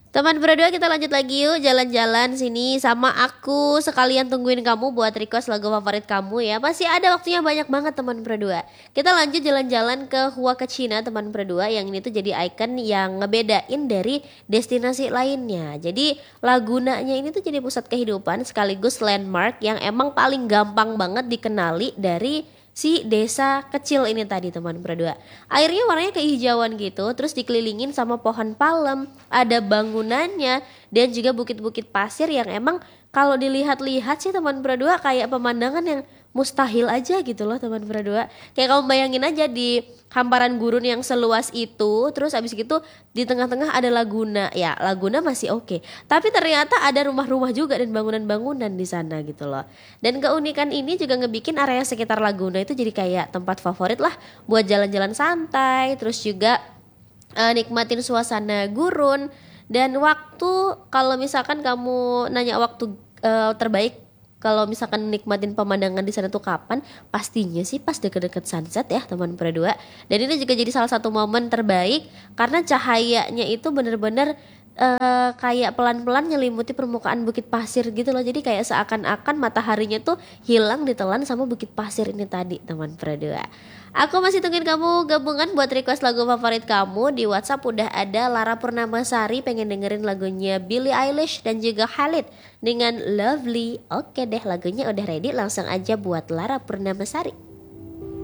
Teman berdua, kita lanjut lagi yuk jalan-jalan sini sama aku. Sekalian tungguin kamu buat request lagu favorit kamu ya. Masih ada waktunya banyak banget teman berdua. Kita lanjut jalan-jalan ke Huacachina teman berdua. Yang ini tuh jadi icon yang ngebedain dari destinasi lainnya. Jadi Lagunanya ini tuh jadi pusat kehidupan sekaligus landmark yang emang paling gampang banget dikenali dari si desa kecil ini tadi teman berdua. Airnya warnanya kehijauan gitu, terus dikelilingin sama pohon palem, ada bangunannya dan juga bukit-bukit pasir yang emang kalau dilihat-lihat sih teman berdua kayak pemandangan yang mustahil aja gitu loh teman berdua. Kayak kamu bayangin aja di hamparan gurun yang seluas itu, terus abis gitu di tengah-tengah ada Laguna. Ya, Laguna masih oke. Tapi ternyata ada rumah-rumah juga dan bangunan-bangunan di sana gitu loh. Dan keunikan ini juga ngebikin area sekitar Laguna itu jadi kayak tempat favorit lah buat jalan-jalan santai, terus juga nikmatin suasana gurun. Dan waktu, kalau misalkan kamu nanya waktu terbaik kalau misalkan nikmatin pemandangan di sana tuh kapan, pastinya sih pas deket-deket sunset ya teman berdua. Dan ini juga jadi salah satu momen terbaik karena cahayanya itu bener-bener kayak pelan-pelan nyelimuti permukaan bukit pasir gitu loh. Jadi kayak seakan-akan mataharinya tuh hilang ditelan sama bukit pasir ini tadi teman berdua. Aku masih tungguin kamu gabungan buat request lagu favorit kamu. Di WhatsApp udah ada Lara Purnamasari pengen dengerin lagunya Billie Eilish dan juga Khalid dengan Lovely. Oke deh, lagunya udah ready, langsung aja buat Lara Purnamasari.